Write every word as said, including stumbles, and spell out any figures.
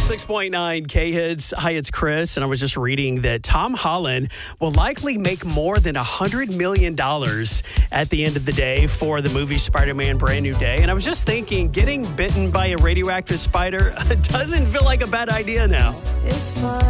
six point nine K-Hits. Hi, it's Chris, and I was just reading that Tom Holland will likely make more than one hundred million dollars at the end of the day for the movie Spider-Man Brand New Day. And I was just thinking, getting bitten by a radioactive spider doesn't feel like a bad idea now. It's fun.